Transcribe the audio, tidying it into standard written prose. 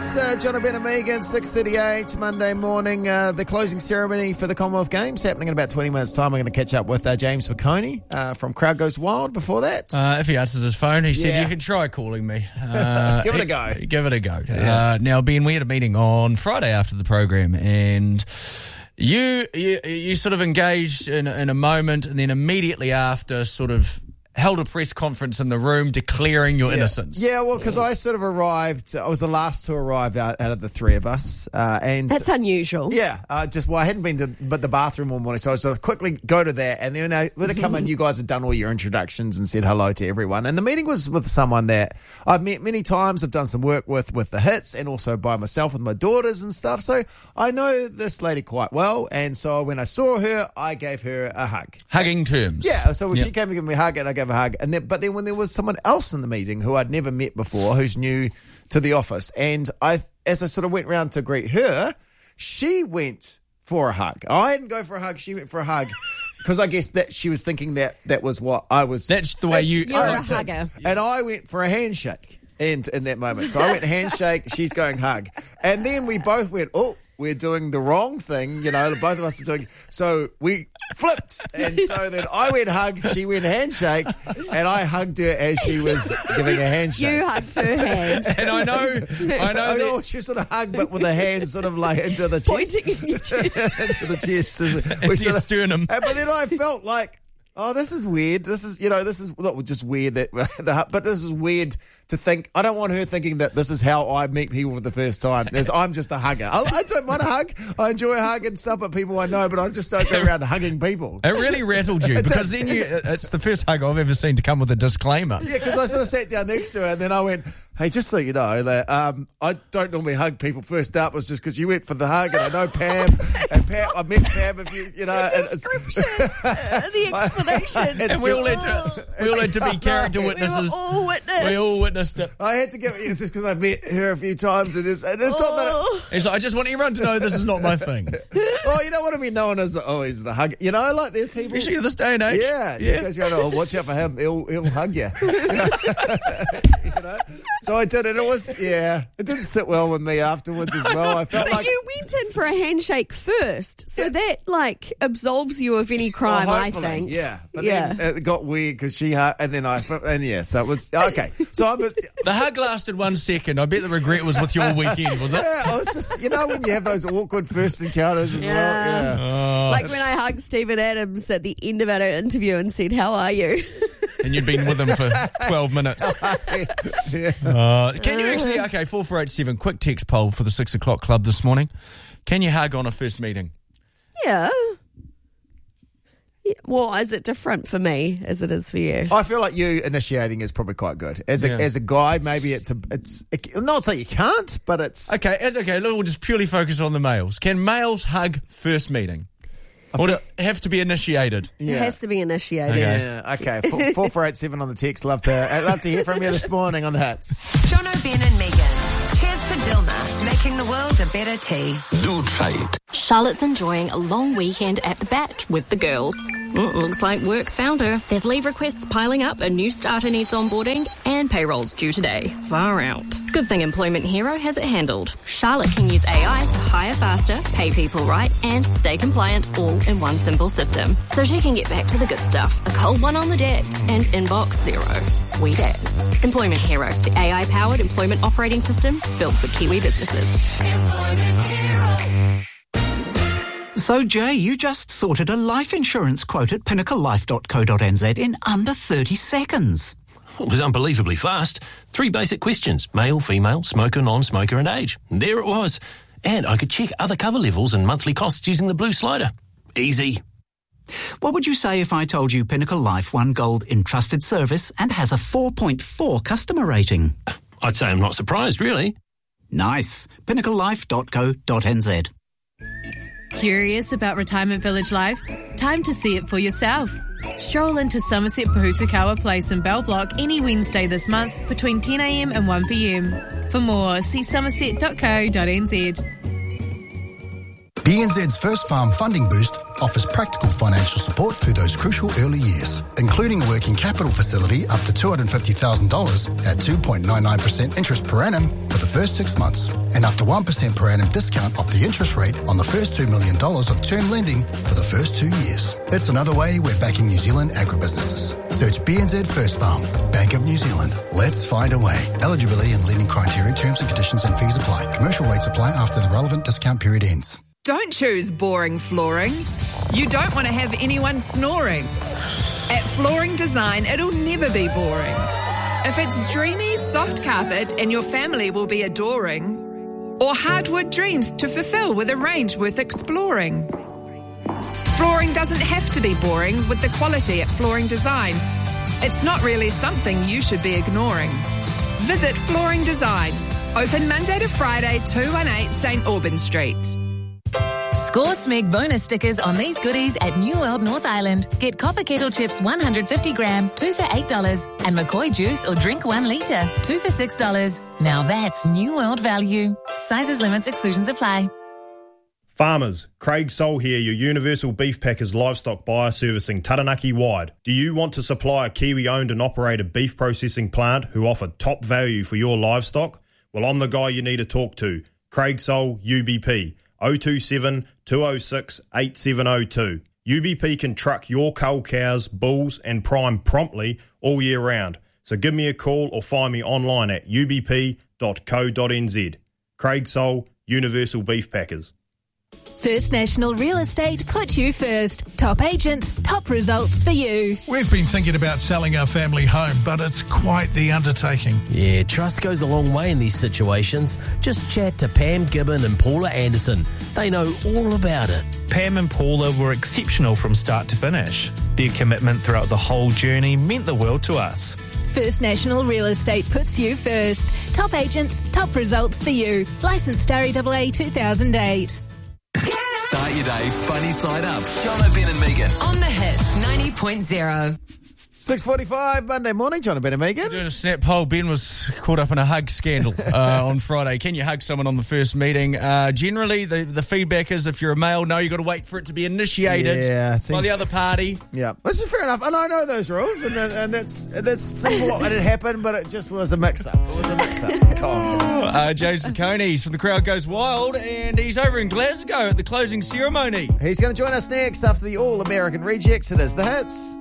It's John O'Brien and Megan, 6:38, Monday morning. The closing ceremony for the Commonwealth Games happening in about 20 minutes' time. We're going to catch up with James McConey from Crowd Goes Wild before that. If he answers his phone, he said, you can try calling me. Give it a go. Give it a go. Yeah. Now, Ben, we had a meeting on Friday after the program, and you sort of engaged in a moment, and then immediately after sort of held a press conference in the room declaring your innocence. Yeah, well, because I sort of arrived, I was the last to arrive out of the three of us. And that's unusual. Yeah, I hadn't been to the bathroom all morning, so I was just quickly go to that, and then when I come in, you guys had done all your introductions and said hello to everyone. And the meeting was with someone that I've met many times. I've done some work with the Hits and also by myself with my daughters and stuff. So I know this lady quite well, and so when I saw her, I gave her a hug. Hugging terms. Yeah, so when she came to give me a hug, and I gave a hug, but then when there was someone else in the meeting who I'd never met before, who's new to the office, and as I sort of went round to greet her, she went for a hug. I didn't go for a hug; she went for a hug because I guess that she was thinking that was what I was. That's the way you're a hugger, and I went for a handshake. And in that moment, so I went handshake. She's going hug, and then we both went, oh. We're doing the wrong thing, both of us are doing. So we flipped. And so then I went hug, she went handshake, and I hugged her as she was giving a handshake. You hugged her hand. And I know. She sort of hugged, but with the hand sort of like into the chest. Pointing in your chest. Into the chest. Into your sternum. But then I felt like, oh, this is weird. This is not just weird but this is weird to think. I don't want her thinking that this is how I meet people for the first time. I'm just a hugger. I don't mind a hug. I enjoy a hug and stuff at people I know, but I just don't go around hugging people. It really rattled you because then it's the first hug I've ever seen to come with a disclaimer. Yeah, because I sort of sat down next to her and then I went, hey, just so you know that I don't normally hug people first up. It was just because you went for the hug, and I know Pam, and Pam, I met Pam. The description, the explanation, and we all had to be character witnesses. We all witnessed it. I had to give it. It's just because I met her a few times, and it's not that. It's like, I just want everyone to know this is not my thing. Well, you don't want to be known as he's the hug. Like there's people, especially in this day and age. Yeah. Because watch out for him. He'll hug you. So I did it. It didn't sit well with me afterwards as well. I felt but you went in for a handshake first, so that absolves you of any crime. I think. Yeah, but then it got weird because she hugged, and then so it was okay. So the hug lasted 1 second. I bet the regret was with your weekend, was it? Yeah, it was just when you have those awkward first encounters as well. Yeah. Oh. Like when I hugged Stephen Adams at the end of our interview and said, "How are you?" And you'd been with him for 12 minutes. Can you actually, 4487, quick text poll for the 6 o'clock club this morning. Can you hug on a first meeting? Yeah. Well, is it different for me as it is for you? I feel like you initiating is probably quite good. As a guy, maybe it's not say you can't, but it's... Okay, we'll just purely focus on the males. Can males hug first meeting? Or does it have to be initiated? Yeah. It has to be initiated. Yeah, okay. 4487 on the text. Love to hear from you this morning on the Hits. John O'Brien and Megan. Cheers to Dilma, making the world a better tea. Do try it. Charlotte's enjoying a long weekend at the Bat with the girls. Looks like work's found her. There's leave requests piling up, a new starter needs onboarding, and payroll's due today. Far out. Good thing Employment Hero has it handled. Charlotte can use AI to hire faster, pay people right, and stay compliant all in one simple system. So she can get back to the good stuff. A cold one on the deck and inbox zero. Sweet as. Employment Hero, the AI-powered employment operating system built for Kiwi businesses. Employment Hero. So, Jay, you just sorted a life insurance quote at pinnaclelife.co.nz in under 30 seconds. It was unbelievably fast. 3 basic questions: male, female, smoker, non-smoker, and age. And there it was. And I could check other cover levels and monthly costs using the blue slider. Easy. What would you say if I told you Pinnacle Life won gold in trusted service and has a 4.4 customer rating? I'd say I'm not surprised, really. Nice. pinnaclelife.co.nz. Curious about retirement village life? Time to see it for yourself. Stroll into Somerset Pohutukawa Place in Bell Block any Wednesday this month between 10 a.m. and 1 p.m. For more, see somerset.co.nz. BNZ's First Farm Funding Boost offers practical financial support through those crucial early years, including a working capital facility up to $250,000 at 2.99% interest per annum for the first 6 months, and up to 1% per annum discount off the interest rate on the first $2 million of term lending for the first 2 years. It's another way we're backing New Zealand agribusinesses. Search BNZ First Farm, Bank of New Zealand. Let's find a way. Eligibility and lending criteria, terms and conditions and fees apply. Commercial rates apply after the relevant discount period ends. Don't choose boring flooring. You don't want to have anyone snoring. At Flooring Design, it'll never be boring. If it's dreamy, soft carpet and your family will be adoring, or hardwood dreams to fulfill with a range worth exploring. Flooring doesn't have to be boring with the quality at Flooring Design. It's not really something you should be ignoring. Visit Flooring Design. Open Monday to Friday, 218 St Albans Street. Score SMEG bonus stickers on these goodies at New World North Island. Get Copper Kettle Chips 150 gram, 2 for $8. And McCoy Juice or Drink 1 litre, 2 for $6. Now that's New World value. Sizes, limits, exclusions apply. Farmers, Craig Soul here, your Universal Beef Packers livestock buyer servicing Taranaki wide. Do you want to supply a Kiwi-owned and operated beef processing plant who offer top value for your livestock? Well, I'm the guy you need to talk to. Craig Soul, UBP. 027 206 8702. UBP can truck your cull cows, bulls and prime promptly all year round. So give me a call or find me online at ubp.co.nz. Craig Soul, Universal Beef Packers. First National Real Estate put you first. Top agents, top results for you. We've been thinking about selling our family home, but it's quite the undertaking. Yeah, trust goes a long way in these situations. Just chat to Pam Gibbon and Paula Anderson. They know all about it. Pam and Paula were exceptional from start to finish. Their commitment throughout the whole journey meant the world to us. First National Real Estate puts you first. Top agents, top results for you. Licensed REAA 2008. Start your day funny side up. John O'Ben and Megan. On the Hits 90.0. 6:45 Monday morning, John O'Ben and Megan. Doing a snap poll. Ben was caught up in a hug scandal on Friday. Can you hug someone on the first meeting? Generally, the feedback is if you're a male, no, you've got to wait for it to be initiated by the other party. Yeah, which is fair enough. And I know those rules, and that's what had happened, but it just was a mix-up. It was a mix-up. Comms. James McConey's from The Crowd Goes Wild, and he's over in Glasgow at the closing ceremony. He's going to join us next after the All-American Rejects. It is The Hits.